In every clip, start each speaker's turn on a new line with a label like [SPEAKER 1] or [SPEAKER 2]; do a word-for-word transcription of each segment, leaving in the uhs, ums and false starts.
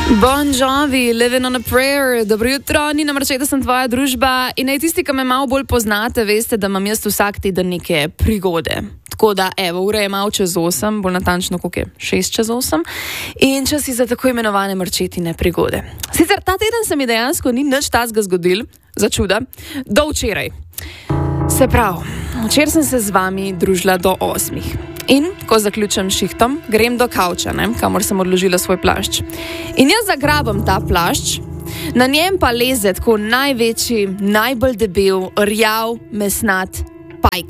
[SPEAKER 1] Bon Jovi, Living on a Prayer. Dobro jutro, Nina Marčeta, sem tvoja družba in naj tisti, ki me malo bolj poznate, veste, da imam jaz vsak teden neke prigode. Tako da, evo, ura je malo čez osem, bolj natančno, koliko je? Šest čez osem. In čas je za tako imenovane Marčetine prigode. Sicer ta teden se mi dejansko ni nič tazga zgodil, za čuda, do včeraj. Se pravi, včeraj sem se z vami družila do osmih. In, ko zaključim šihtom, grem do kavča, ne, kamor sem odložila svoj plašč. In jaz zagrabam ta plašč, na njem pa leze tako največji, najbolj debel, rjav, mesnat pajk.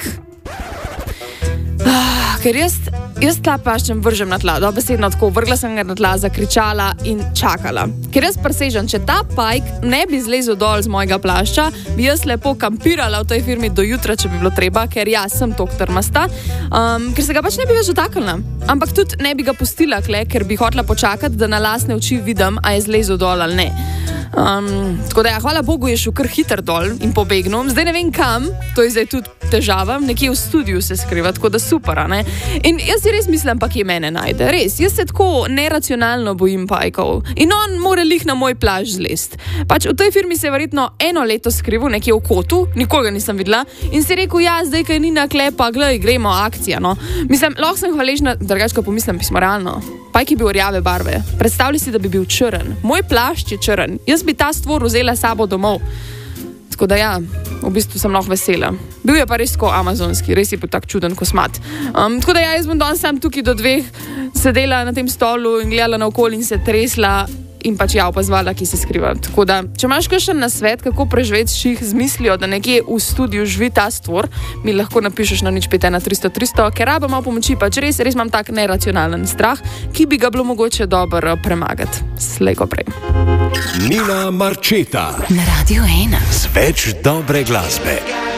[SPEAKER 1] Ah, ker jaz, jaz ta plaščem vržem na tla, dobesedno tako, vrgla sem ga na tla, zakričala in čakala. Ker jaz presežem, če ta pajk ne bi zlezel dol z mojega plašča, bi jaz lepo kampirala v tej firmi do jutra, če bi bilo treba, ker jaz sem tok trmasta, um, ker se ga pač ne bi več dotaknila. Ampak tudi ne bi ga pustila, kle, ker bi hotela počakati, da na lastne oči vidim, a je zlezel dol ali ne. Um, tako da ja, hvala Bogu je šel kar hiter dol in pobegnil. Zdaj ne vem kam, to je zdaj tudi težava, nekje v studiu se skriva, tako da super, ne? In jaz si res mislim, pa kje mene najde, res, jaz se tako neracionalno bojim pajkov in on mora lih na moj plašč zlest. Pač v tej firmi se je verjetno eno leto skrival nekje v kotu, nikoga nisem videla in si rekel, ja, zdaj kaj ni na klepa, glej, gremo, akcija, no. Mislim, lahko sem hvaležna, drugače, ko pomislim, pismo realno, pajk je bil rjave barve, predstavljaj si, da bi bil črn, moj plašč je črn, jaz bi ta stvor vzela sabo domov. Tako da ja, v bistvu sem lahko vesela. Bil je pa res tako amazonski, res je bil tak čuden kosmat. Um, tako da ja, jaz bom danes sam tukaj do dveh sedela na tem stolu in gledala naokoli in se tresla in pač ja, opazvala, ki se skriva. Tako da, če imaš kakšen nasvet, kako preživeti ših z mislijo, da nekje v studiu živi ta stvor, mi lahko napišeš na nič pet ena tristo tristo, ker raba malo pomoči, pač res, res imam tak neracionalen strah, ki bi ga bilo mogoče dobro premagati. Slejko prej.
[SPEAKER 2] Nina Marčeta
[SPEAKER 3] na Radio ena.
[SPEAKER 2] Z več dobre glasbe.